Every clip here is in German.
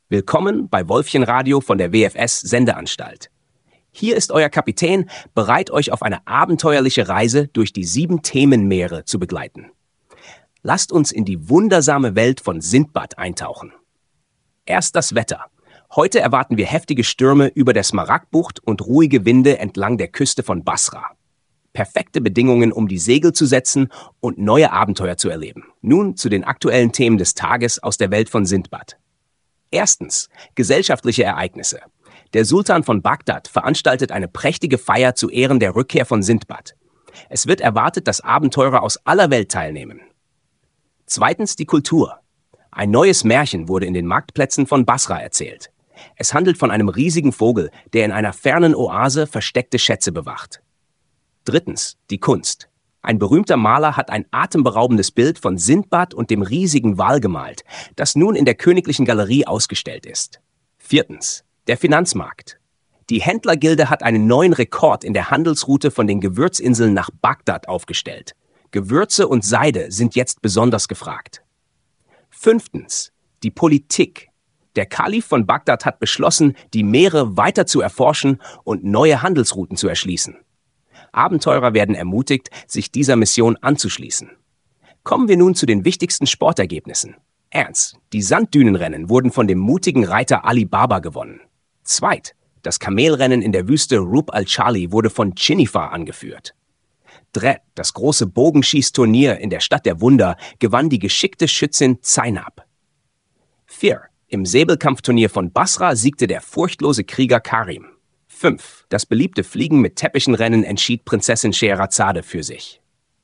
Willkommen bei Wolfchen Radio von der WFS Sendeanstalt. Hier ist euer Kapitän, bereit, euch auf eine abenteuerliche Reise durch die 7 Themenmeere zu begleiten. Lasst uns in die wundersame Welt von Sindbad eintauchen. Erst das Wetter. Heute erwarten wir heftige Stürme über der Smaragdbucht und ruhige Winde entlang der Küste von Basra. Perfekte Bedingungen, um die Segel zu setzen und neue Abenteuer zu erleben. Nun zu den aktuellen Themen des Tages aus der Welt von Sindbad. Erstens, gesellschaftliche Ereignisse. Der Sultan von Bagdad veranstaltet eine prächtige Feier zu Ehren der Rückkehr von Sindbad. Es wird erwartet, dass Abenteurer aus aller Welt teilnehmen. Zweitens, die Kultur. Ein neues Märchen wurde in den Marktplätzen von Basra erzählt. Es handelt von einem riesigen Vogel, der in einer fernen Oase versteckte Schätze bewacht. Drittens, die Kunst. Ein berühmter Maler hat ein atemberaubendes Bild von Sindbad und dem riesigen Wal gemalt, das nun in der Königlichen Galerie ausgestellt ist. Viertens, der Finanzmarkt. Die Händlergilde hat einen neuen Rekord in der Handelsroute von den Gewürzinseln nach Bagdad aufgestellt. Gewürze und Seide sind jetzt besonders gefragt. Fünftens, die Politik. Der Kalif von Bagdad hat beschlossen, die Meere weiter zu erforschen und neue Handelsrouten zu erschließen. Abenteurer werden ermutigt, sich dieser Mission anzuschließen. Kommen wir nun zu den wichtigsten Sportergebnissen. Ernst, die Sanddünenrennen wurden von dem mutigen Reiter Ali Baba gewonnen. Zweit, das Kamelrennen in der Wüste Rub al-Chali wurde von Chinifar angeführt. Dret, das große Bogenschießturnier in der Stadt der Wunder, gewann die geschickte Schützin Zainab. 4, im Säbelkampfturnier von Basra siegte der furchtlose Krieger Karim. 5. Das beliebte Fliegen mit Teppichenrennen entschied Prinzessin Scheherazade für sich.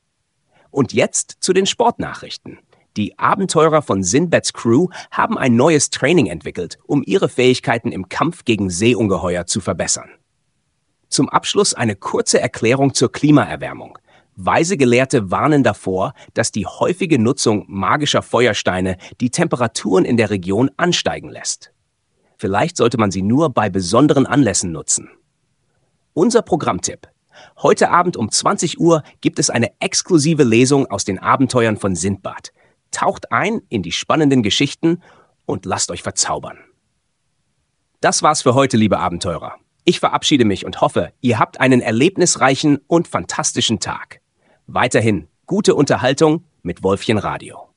Und jetzt zu den Sportnachrichten. Die Abenteurer von Sindbads Crew haben ein neues Training entwickelt, um ihre Fähigkeiten im Kampf gegen Seeungeheuer zu verbessern. Zum Abschluss eine kurze Erklärung zur Klimaerwärmung. Weise Gelehrte warnen davor, dass die häufige Nutzung magischer Feuersteine die Temperaturen in der Region ansteigen lässt. Vielleicht sollte man sie nur bei besonderen Anlässen nutzen. Unser Programmtipp. Heute Abend um 20 Uhr gibt es eine exklusive Lesung aus den Abenteuern von Sindbad. Taucht ein in die spannenden Geschichten und lasst euch verzaubern. Das war's für heute, liebe Abenteurer. Ich verabschiede mich und hoffe, ihr habt einen erlebnisreichen und fantastischen Tag. Weiterhin gute Unterhaltung mit Wolfchen Radio.